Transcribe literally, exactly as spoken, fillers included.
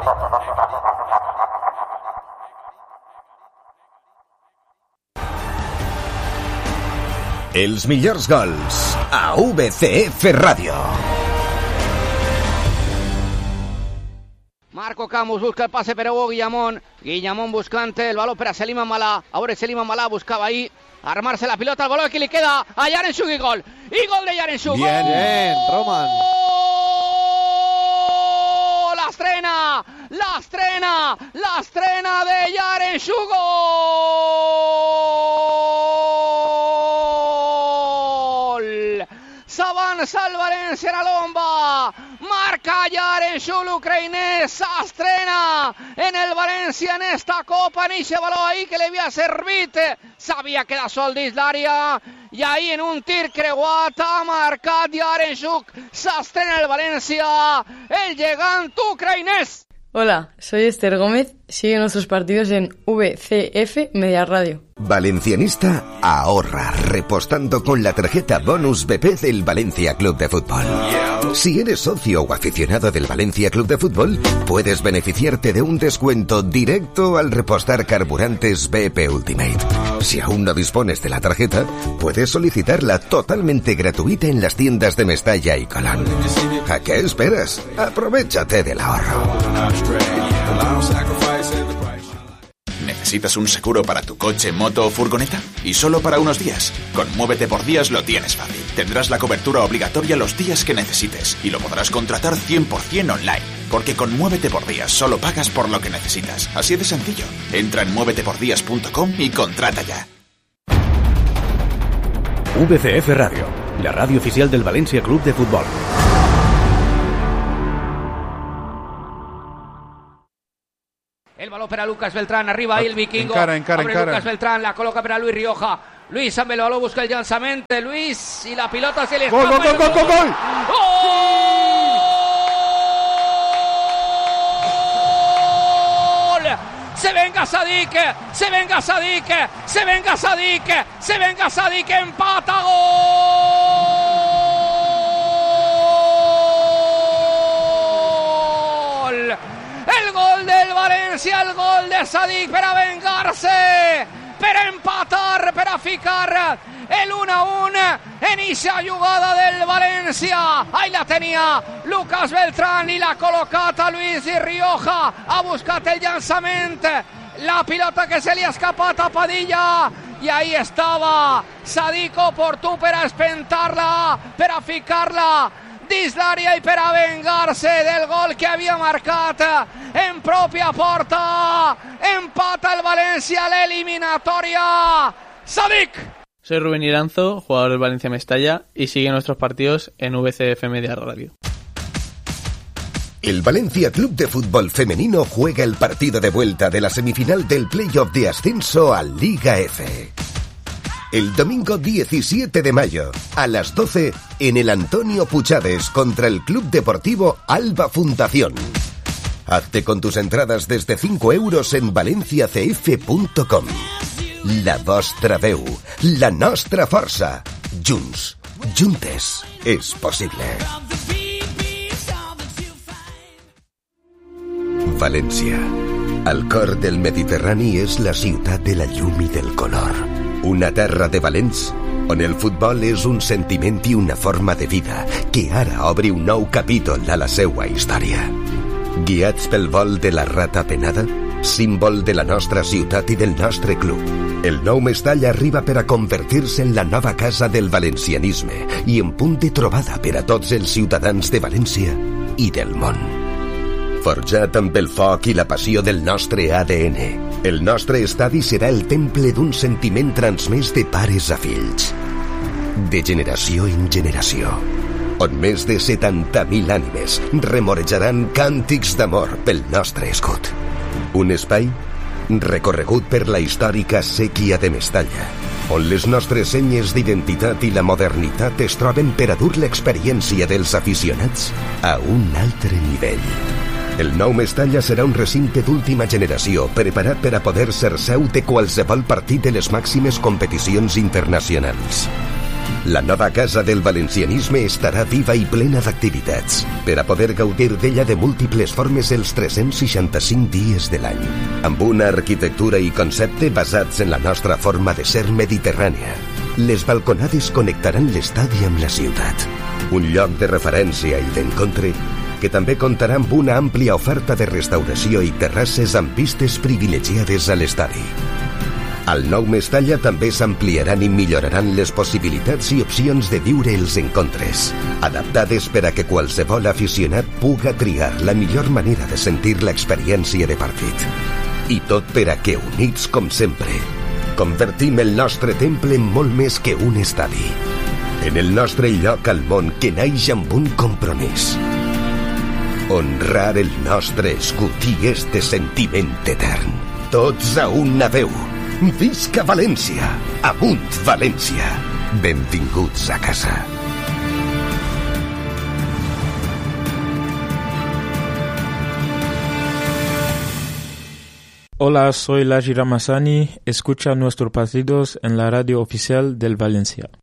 Els millors gols a V C F Ràdio. Marco Camus busca el pase per Hugo Guillamón. Guillamón buscante el balón per a Selim Amalà. Ahora Selim Amalà buscaba ahí armarse la pelota. El balón que le queda a Yaremchuk y gol. Y gol de Yaremchuk. Bien, bien, Roman. La estrena, la estrena, la estrena de Yaremchuk. Gol. S'avança el València a l'Omba. Marca Yaremchuk, l'ucraïnès, s'estrena en el València en esta Copa, en ese balón ahí que le havia servit, s'havia quedat sol dins l'àrea, i ahí en un tir creuat ha marcat Yaremchuk, s'estrena el València, el gegant ucraïnès. Hola, soy Esther Gómez, sigue nuestros partidos en V C F Media Radio. Valencianista ahorra repostando con la tarjeta Bonus B P del Valencia Club de Fútbol. Si eres socio o aficionado del Valencia Club de Fútbol, puedes beneficiarte de un descuento directo al repostar carburantes B P Ultimate. Si aún no dispones de la tarjeta, puedes solicitarla totalmente gratuita en las tiendas de Mestalla y Colón. ¿A qué esperas? Aprovéchate del ahorro. ¿Necesitas un seguro para tu coche, moto o furgoneta? Y solo para unos días. Con Muévete por Días lo tienes fácil. Tendrás la cobertura obligatoria los días que necesites y lo podrás contratar cien por ciento online. Porque con Muévete por Días solo pagas por lo que necesitas. Así de sencillo. Entra en muévete por días punto com y contrata ya. V C F Radio, la radio oficial del Valencia Club de Fútbol. El balón per a Lucas Beltrán, arriba ahí el vikingo. Encara, encara, Abre encara. Lucas Beltrán, la coloca per a Luis Rioja. Luis amb el balón busca el llançament. Luis, y la pilota se le escapa. Gol, gol, gol, gol, gol, gol. ¡Gol! Se venga Sadik, se venga Sadik, se venga Sadik, se venga Sadik, empata, gol. El gol del València, el gol de Sadik per a vengar-se, per a empatar, per a ficar el uno a uno en esa jugada del València. Ahí la tenia Lucas Beltrán i l'ha col·locat a Luis Rioja. Ha buscat el llançament, la pilota que se li ha escapat a Padilla, i ahí estava Sadik oportú per a espentar-la, per a ficar-la dins l'àrea i per a vengar-se del gol que havia marcat en pròpia porta. Empata el València a l'eliminatòria. Sadik. Soy Rubén Iranzo, jugador del Valencia Mestalla, y sigue nuestros partidos en V C F Media Radio. El Valencia Club de Fútbol Femenino juega el partido de vuelta de la semifinal del playoff de ascenso a Liga F. El domingo diecisiete de mayo, a las doce, en el Antonio Puchades contra el Club Deportivo Alba Fundación. Hazte con tus entradas desde cinco euros en valencia c f punto com. La vostra veu, la nostra força. Junts, juntes, és possible. València. Al cor del Mediterrani és la ciutat de la llum i del color. Una terra de valents on el futbol és un sentiment i una forma de vida que ara obre un nou capítol a la seua història. Guiats pel vol de la rata penada, símbol de la nostra ciutat i del nostre club, el nou Mestalla arriba per a convertir-se en la nova casa del valencianisme i en punt de trobada per a tots els ciutadans de València i del món. Forjat amb el foc i la passió del nostre A D N, el nostre estadi serà el temple d'un sentiment transmès de pares a fills, de generació en generació, on més de setanta mil ànimes remorejaran càntics d'amor pel nostre escut. Un espai recorregut per la històrica sèquia de Mestalla, on les nostres senyes d'identitat i la modernitat es troben per a dur l'experiència dels aficionats a un altre nivell. El nou Mestalla serà un recinte d'última generació preparat per a poder ser seu de qualsevol partit de les màximes competicions internacionals. La nova casa del valencianisme estarà viva i plena d'activitats per a poder gaudir d'ella de múltiples formes els tres-cents seixanta-cinc dies de l'any, amb una arquitectura i concepte basats en la nostra forma de ser mediterrània. Les balconades connectaran l'estadi amb la ciutat, un lloc de referència i d'encontre que també comptarà amb una àmplia oferta de restauració i terrasses amb vistes privilegiades a l'estadi. Al nou Mestalla també s'ampliaran i milloraran les possibilitats i opcions de viure els encontres, adaptades per a que qualsevol aficionat puga triar la millor manera de sentir l'experiència de partit. I tot per a que, units com sempre, convertim el nostre temple en molt més que un estadi, en el nostre lloc al món que naix amb un compromís: honrar el nostre escut i este sentiment etern. Tots a una veu. Visca València! Amunt València! Benvinguts a casa. Hola, soy Laji Ramazani. Escucha nuestros partidos en la radio oficial del Valencia.